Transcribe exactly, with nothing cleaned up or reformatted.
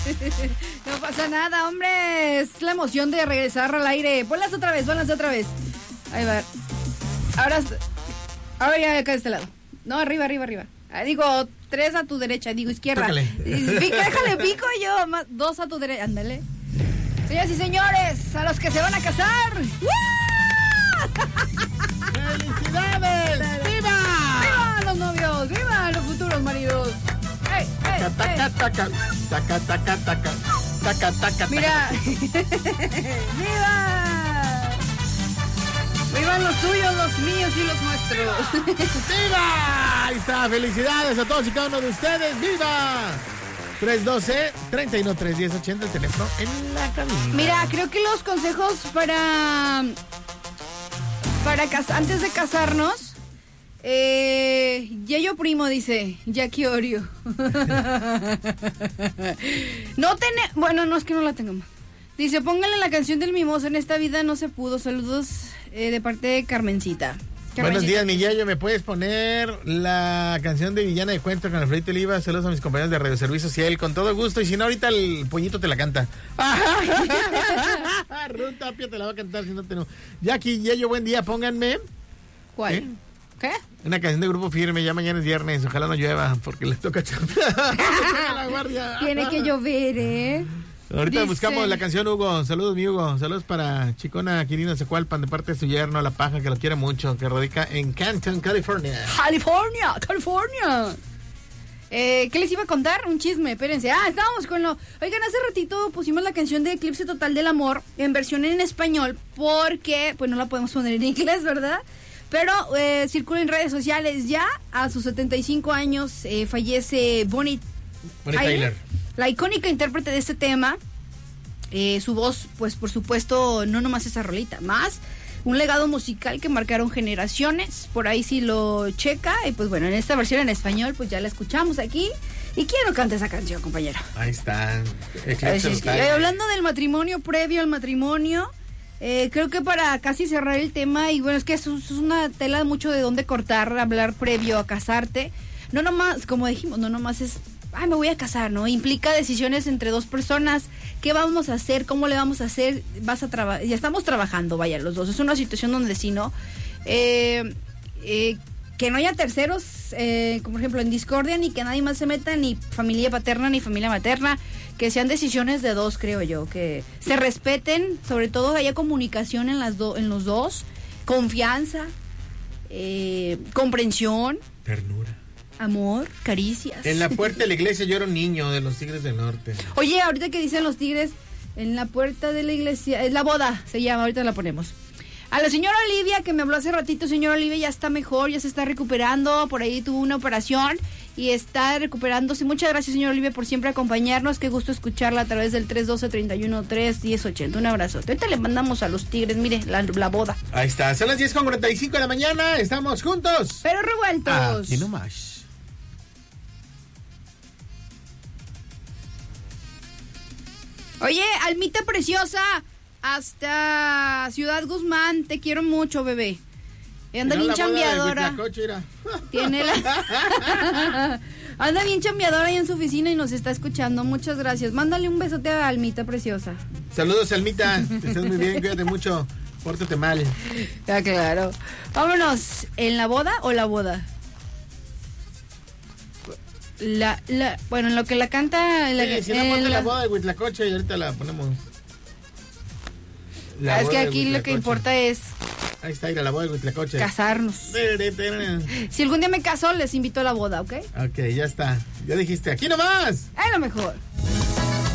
No pasa nada, hombre. Es la emoción de regresar al aire. Ponlas otra vez, ponlas otra vez. Ahí va. Ahora, ahora ya acá de este lado. No, arriba, arriba, arriba. Ah, digo, tres a tu derecha, digo izquierda. Tócale. Pica, déjale pico yo. Más, dos a tu derecha, ándale. Señoras y señores, a los que se van a casar. ¡Felicidades! ¡Viva! ¡Viva los novios! ¡Viva los futuros maridos! ¡Ey, ey, Taca, taca, taca, taca, taca, taca, taca, taca. Mira. ¡Viva! ¡Vivan los tuyos, los míos y los nuestros! ¡Viva! Ahí está, felicidades a todos y cada uno de ustedes. ¡Viva! tres uno dos, tres uno tres, uno cero ocho cero, el teléfono en la cabina. Mira, creo que los consejos para... Para cas- antes de casarnos... Eh, Yayo Primo dice, Jackie Orio. No tiene, bueno, no es que no la tengamos. Dice, póngale la canción del Mimoso, en esta vida no se pudo. Saludos eh, de parte de Carmencita. Carmencita. Buenos días, mi Yayo. ¿Me puedes poner la canción de Villana de Cuento con Alfredito Oliva? Saludos a mis compañeros de Radio Servicio Ciel, con todo gusto. Y si no, ahorita el pollito te la canta. Ruth Tapia te la va a cantar si no te no. Jackie, Yayo, buen día. Pónganme. ¿Cuál? ¿Eh? ¿Qué? Una canción de Grupo Firme, ya mañana es viernes, ojalá no llueva, porque les toca chambear. La guardia. Tiene que llover, ¿eh? Ahorita Dice... buscamos la canción, Hugo. Saludos, mi Hugo. Saludos para Chicona Quirino Secualpan, de parte de su yerno, La Paja, que lo quiere mucho, que radica en Canton, California. California, California. Eh, ¿Qué les iba a contar? Un chisme, espérense. Ah, estábamos con lo... Oigan, hace ratito pusimos la canción de Eclipse Total del Amor en versión en español, porque, pues no la podemos poner en inglés, ¿verdad? Pero eh, circula en redes sociales ya. A sus setenta y cinco años eh, fallece Bonnie, Bonnie Tyler, Tyler, la icónica intérprete de este tema. Eh, su voz, pues por supuesto, no nomás esa rolita, más un legado musical que marcaron generaciones. Por ahí sí lo checa. Y pues bueno, en esta versión en español, pues ya la escuchamos aquí. ¿Y quién no canta esa canción, compañero? ahí está. Así es que, eh, hablando del matrimonio, previo al matrimonio, Eh, creo que para casi cerrar el tema, y bueno, es que es, es una tela mucho de dónde cortar, hablar previo a casarte. No nomás, como dijimos, no nomás es, ay, me voy a casar, ¿no? Implica decisiones entre dos personas. ¿Qué vamos a hacer? ¿Cómo le vamos a hacer? Vas a trabajar, ya estamos trabajando, vaya, los dos. Es una situación donde si no, eh, eh, que no haya terceros, eh, como por ejemplo en discordia, ni que nadie más se meta, ni familia paterna, ni familia materna. Que sean decisiones de dos, creo yo, que se respeten, sobre todo haya comunicación en las do, en los dos, confianza, eh, comprensión, ternura, amor, caricias. En la puerta de la iglesia llora un niño de los Tigres del Norte. Oye, ahorita que dicen los Tigres, en la puerta de la iglesia, es la boda, se llama, ahorita la ponemos. A la señora Olivia, que me habló hace ratito, señora Olivia ya está mejor, ya se está recuperando, por ahí tuvo una operación y está recuperándose. Muchas gracias, señora Olivia, por siempre acompañarnos. Qué gusto escucharla a través del tres uno dos, tres uno tres, uno cero ocho cero. Un abrazo. Ahorita le mandamos a los Tigres, mire, la, la boda. Ahí está, son las diez con cuarenta y cinco de la mañana, estamos juntos. Pero revueltos. Aquí nomás. Oye, Almita preciosa, hasta Ciudad Guzmán, te quiero mucho, bebé. Anda bien chambeadora. Tiene la... Anda bien chambeadora ahí en su oficina y nos está escuchando. Muchas gracias. Mándale un besote a Almita preciosa. Saludos, Almita. Te estás muy bien, cuídate mucho. Pórtate mal. Ya, claro. Vámonos. ¿En la boda o la boda? La, la, bueno, en lo que la canta... En la, sí, si no, ponte la... la boda de Huitlacoche y ahorita la ponemos. La es que aquí lo que importa es... Ahí está, ir a la boda de Huitlacoche. Casarnos. Si algún día me caso, les invito a la boda, ¿ok? Ok, ya está. Ya dijiste, aquí nomás. Es lo mejor.